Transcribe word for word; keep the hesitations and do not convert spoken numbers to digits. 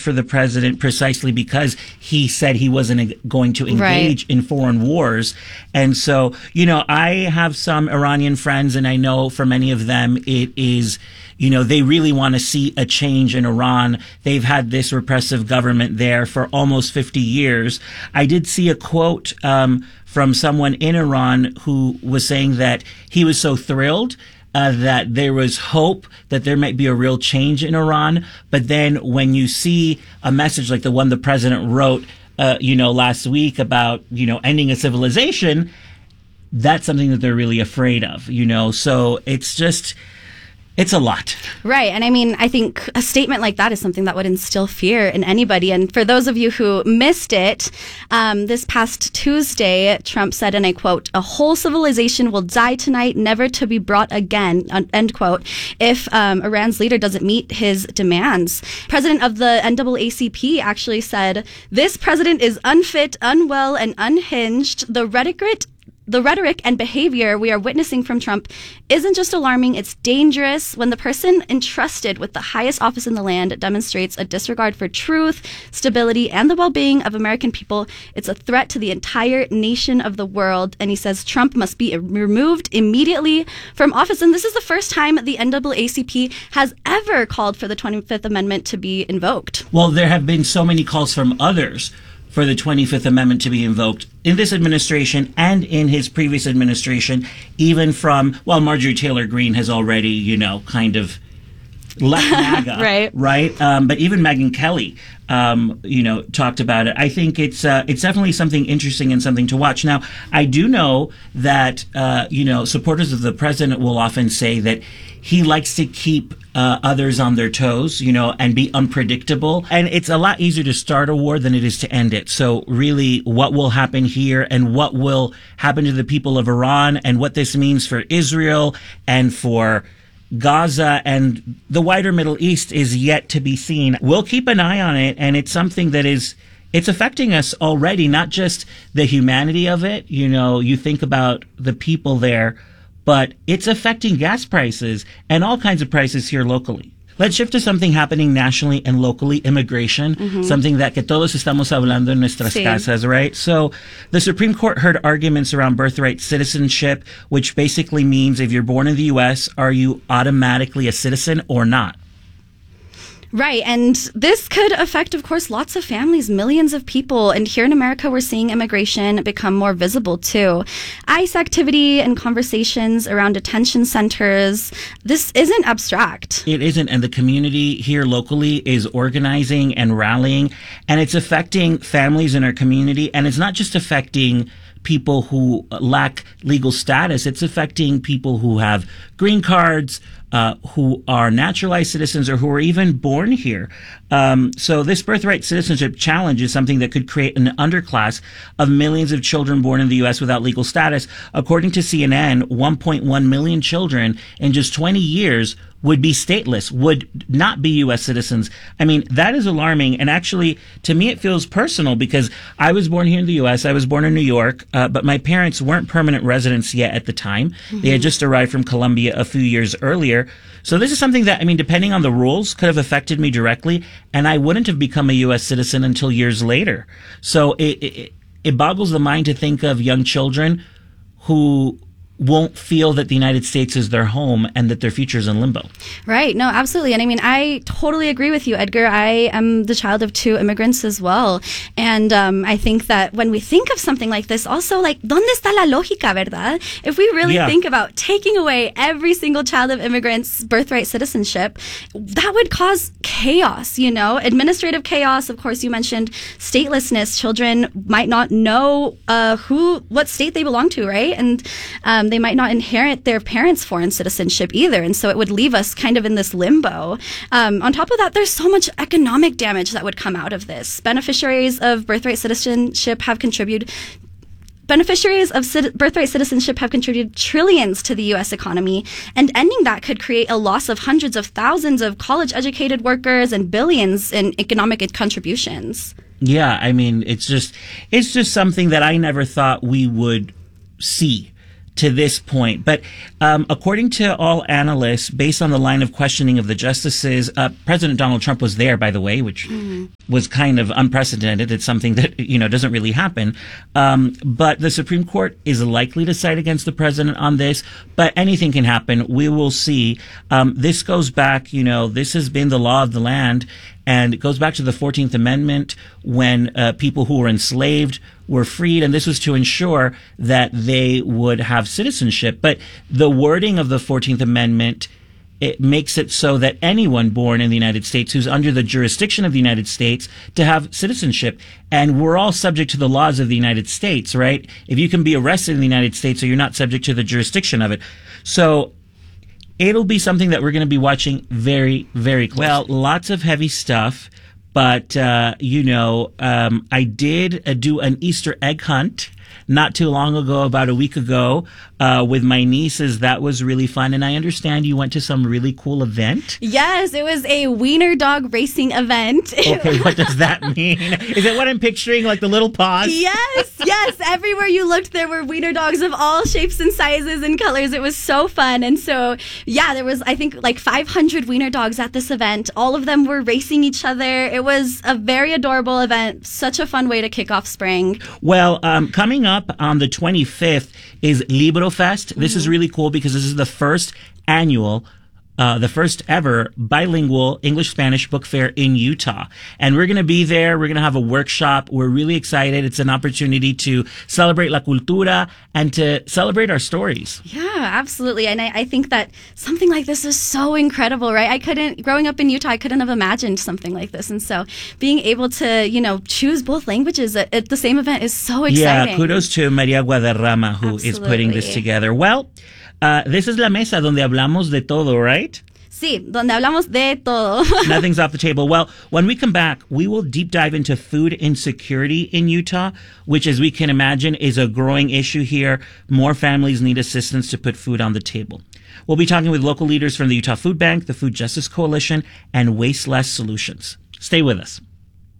for the president precisely because he said he wasn't going to engage right. in foreign wars. And so, you know, I have some Iranian friends, and I know for many of them it is, you know, they really want to see a change in Iran. They've had this repressive government there for almost fifty years. I did see a quote um, from someone in Iran who was saying that he was so thrilled Uh, that there was hope that there might be a real change in Iran. But then when you see a message like the one the president wrote, uh, you know, last week about, you know, ending a civilization, that's something that they're really afraid of, you know. So it's just, it's a lot. Right. And I mean, I think a statement like that is something that would instill fear in anybody. And for those of you who missed it, um, this past Tuesday, Trump said, and I quote, "A whole civilization will die tonight, never to be brought again," end quote, if um, Iran's leader doesn't meet his demands. President of the N double A C P actually said, "This president is unfit, unwell, and unhinged. The rhetoric The rhetoric and behavior we are witnessing from Trump isn't just alarming, it's dangerous. When the person entrusted with the highest office in the land demonstrates a disregard for truth, stability, and the well-being of American people, it's a threat to the entire nation of the world." And he says Trump must be removed immediately from office. And this is the first time the N double A C P has ever called for the twenty-fifth Amendment to be invoked. Well, there have been so many calls from others for the twenty-fifth Amendment to be invoked in this administration and in his previous administration, even from, well, Marjorie Taylor Greene has already, you know, kind of left MAGA, right? Right. Um, but even Megyn Kelly, um, you know, talked about it. I think it's uh, it's definitely something interesting and something to watch. Now, I do know that, uh, you know, supporters of the president will often say that he likes to keep uh, others on their toes, you know, and be unpredictable. And it's a lot easier to start a war than it is to end it. So really, what will happen here and what will happen to the people of Iran and what this means for Israel and for Gaza and the wider Middle East is yet to be seen. We'll keep an eye on it, and it's something that is, it's affecting us already, not just the humanity of it. You know, you think about the people there, but it's affecting gas prices and all kinds of prices here locally. Let's shift to something happening nationally and locally, immigration, mm-hmm. something that que todos estamos hablando en nuestras sí. casas, right? So the Supreme Court heard arguments around birthright citizenship, which basically means if you're born in the U S, are you automatically a citizen or not? Right. And this could affect, of course, lots of families, millions of people. And here in America, we're seeing immigration become more visible, too. ICE activity and conversations around detention centers. This isn't abstract. It isn't. And the community here locally is organizing and rallying. And it's affecting families in our community. And it's not just affecting people who lack legal status. It's affecting people who have green cards, uh, who are naturalized citizens, or who are even born here. Um, so this birthright citizenship challenge is something that could create an underclass of millions of children born in the U S without legal status. According to C N N, one point one million children in just twenty years would be stateless, would not be U S citizens. I mean, that is alarming. And actually, to me, it feels personal because I was born here in the U S. I was born in New York, uh, but my parents weren't permanent residents yet at the time. Mm-hmm. They had just arrived from Colombia a few years earlier. So this is something that, I mean, depending on the rules, could have affected me directly, and I wouldn't have become a U S citizen until years later. So it, it, it boggles the mind to think of young children who won't feel that the United States is their home and that their future is in limbo. Right. No, absolutely. And I mean, I totally agree with you, Edgar. I am the child of two immigrants as well. And um, I think that when we think of something like this, also like, ¿dónde está la lógica, verdad? If we really yeah. think about taking away every single child of immigrants' birthright citizenship, that would cause chaos, you know, administrative chaos. Of course, you mentioned statelessness. Children might not know uh, who, what state they belong to, right? And um, they might not inherit their parents' foreign citizenship either. And so it would leave us kind of in this limbo. Um, on top of that, there's so much economic damage that would come out of this. Beneficiaries of birthright citizenship have contributed Beneficiaries of cit- birthright citizenship have contributed trillions to the U S economy, and ending that could create a loss of hundreds of thousands of college-educated workers and billions in economic contributions. Yeah, I mean, it's just it's just something that I never thought we would see to this point. But um, according to all analysts, based on the line of questioning of the justices, uh, President Donald Trump was there, by the way, which mm-hmm. was kind of unprecedented. It's something that, you know, doesn't really happen. Um, but the Supreme Court is likely to side against the president on this, but anything can happen. We will see. Um, this goes back, you know, this has been the law of the land, and it goes back to the fourteenth Amendment when uh, people who were enslaved were freed, and this was to ensure that they would have citizenship. But the wording of the fourteenth Amendment, it makes it so that anyone born in the United States who's under the jurisdiction of the United States to have citizenship. And we're all subject to the laws of the United States, right? If you can be arrested in the United States, so you're not subject to the jurisdiction of it. So it'll be something that we're going to be watching very, very closely. Well, lots of heavy stuff. But, uh, you know, um, I did uh, do an Easter egg hunt not too long ago, about a week ago, uh, with my nieces. That was really fun. And I understand you went to some really cool event. Yes, it was a wiener dog racing event. Okay, what does that mean? Is it what I'm picturing, like the little paws? Yes, yes. Everywhere you looked, there were wiener dogs of all shapes and sizes and colors. It was so fun. And so, yeah, there was, I think, like five hundred wiener dogs at this event. All of them were racing each other. It was a very adorable event. Such a fun way to kick off spring. Well, um, coming up on the twenty-fifth is Libro Fest. This mm-hmm. is really cool because this is the first annual Uh, the first ever bilingual English-Spanish book fair in Utah. And we're going to be there. We're going to have a workshop. We're really excited. It's an opportunity to celebrate la cultura and to celebrate our stories. Yeah, absolutely. And I, I think that something like this is so incredible, right? I couldn't, growing up in Utah, I couldn't have imagined something like this. And so being able to, you know, choose both languages at, at the same event is so exciting. Yeah, kudos to Maria Guadarrama, who absolutely. is putting this together. Well, Uh, this is La Mesa, donde hablamos de todo, right? Sí, donde hablamos de todo. Nothing's off the table. Well, when we come back, we will deep dive into food insecurity in Utah, which, as we can imagine, is a growing issue here. More families need assistance to put food on the table. We'll be talking with local leaders from the Utah Food Bank, the Food Justice Coalition, and Waste Less Solutions. Stay with us.